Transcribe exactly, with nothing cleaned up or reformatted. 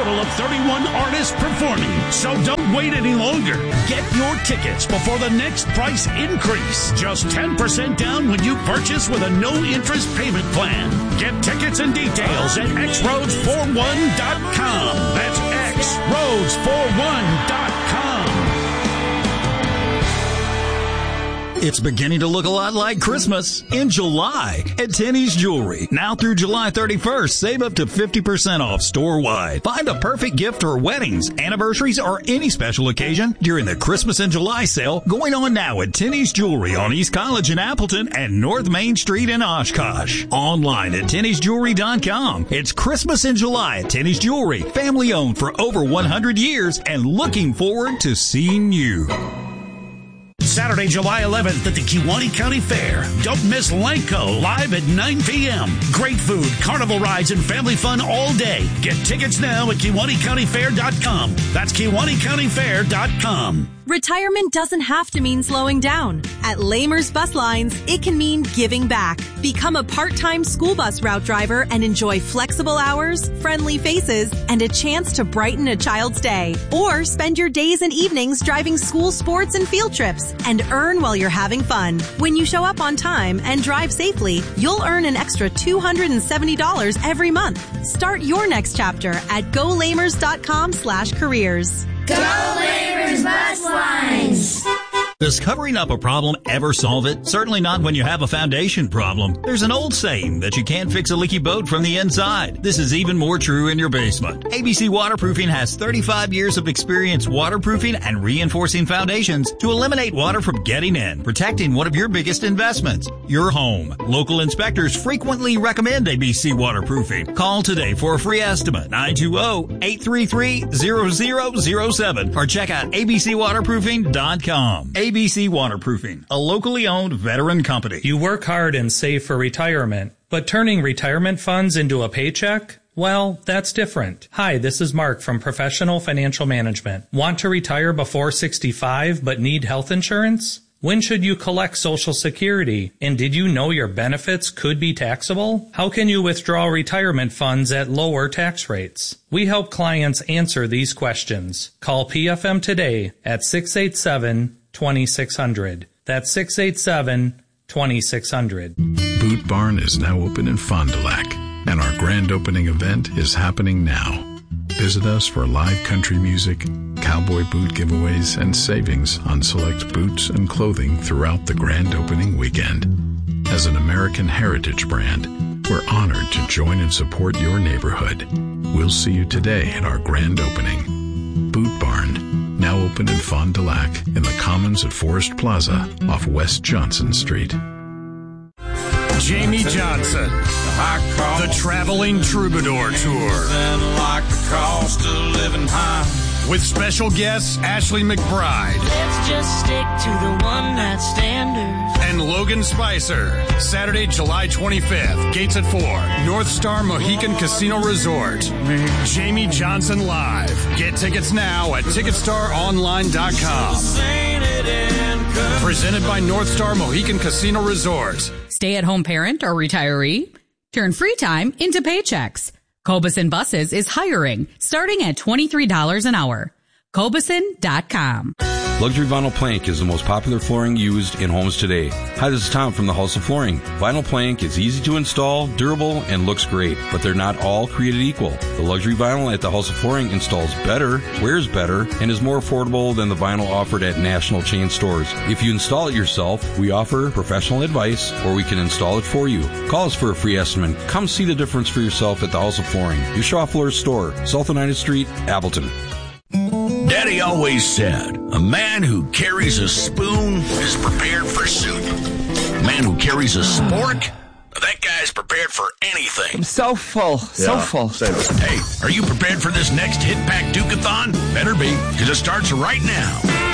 total of thirty-one artists performing. So don't wait any longer. Get your tickets before the next price increase. Just ten percent down when you purchase with a no-interest payment plan. Get tickets and details at x roads forty-one dot com. That's x roads forty-one dot com. It's beginning to look a lot like Christmas in July at Tenney's Jewelry. Now through July thirty-first, save up to fifty percent off store-wide. Find a perfect gift for weddings, anniversaries, or any special occasion during the Christmas in July sale going on now at Tenney's Jewelry on East College in Appleton and North Main Street in Oshkosh. Online at tenneys jewelry dot com. It's Christmas in July at Tenney's Jewelry, family owned for over one hundred years and looking forward to seeing you. Saturday, July eleventh at the Kewaunee County Fair. Don't miss Lanco live at nine p.m. Great food, carnival rides, and family fun all day. Get tickets now at kewaunee county fair dot com. That's kewaunee county fair dot com. Retirement doesn't have to mean slowing down. At Lamers Bus Lines, it can mean giving back. Become a part-time school bus route driver and enjoy flexible hours, friendly faces, and a chance to brighten a child's day. Or spend your days and evenings driving school sports and field trips and earn while you're having fun. When you show up on time and drive safely, you'll earn an extra two hundred seventy dollars every month. Start your next chapter at go lamers dot com slash careers. Go Lamers Bus Lines! Does covering up a problem ever solve it? Certainly not when you have a foundation problem. There's an old saying that you can't fix a leaky boat from the inside. This is even more true in your basement. A B C Waterproofing has thirty-five years of experience waterproofing and reinforcing foundations to eliminate water from getting in, protecting one of your biggest investments, your home. Local inspectors frequently recommend A B C Waterproofing. Call today for a free estimate, nine two zero, eight three three, zero zero zero seven, or check out a b c waterproofing dot com. A B C Waterproofing, a locally owned veteran company. You work hard and save for retirement, but turning retirement funds into a paycheck? Well, that's different. Hi, this is Mark from Professional Financial Management. Want to retire before sixty-five but need health insurance? When should you collect Social Security? And did you know your benefits could be taxable? How can you withdraw retirement funds at lower tax rates? We help clients answer these questions. Call P F M today at six eight seven, two six zero zero. That's six eight seven, two six zero zero. Boot Barn is now open in Fond du Lac, and our grand opening event is happening now. Visit us for live country music, cowboy boot giveaways, and savings on select boots and clothing throughout the grand opening weekend. As an American heritage brand, we're honored to join and support your neighborhood. We'll see you today at our grand opening. Boot Barn, now open in Fond du Lac in the Commons at Forest Plaza off West Johnson Street. Jamie Johnson, the Traveling Troubadour Tour. With special guests Ashley McBride. Let's just stick to the one night standards. And Logan Spicer. Saturday, July twenty-fifth. Gates at four. North Star Mohican Casino Resort. Jamie Johnson Live. Get tickets now at ticket star online dot com. Presented by North Star Mohican Casino Resort. Stay-at-home parent or retiree? Turn free time into paychecks. Cobeson Buses is hiring, starting at twenty-three dollars an hour. Cobeson dot com. Luxury Vinyl Plank is the most popular flooring used in homes today. Hi, this is Tom from the House of Flooring. Vinyl plank is easy to install, durable, and looks great, but they're not all created equal. The luxury vinyl at the House of Flooring installs better, wears better, and is more affordable than the vinyl offered at national chain stores. If you install it yourself, we offer professional advice, or we can install it for you. Call us for a free estimate. Come see the difference for yourself at the House of Flooring, your Shaw Floors store, South United Street, Appleton. Daddy always said, a man who carries a spoon is prepared for soup. A man who carries a spork, that guy's prepared for anything. I'm so full, so yeah, full. Hey, are you prepared for this next Hit Pack Duke-a-thon? Better be, because it starts right now.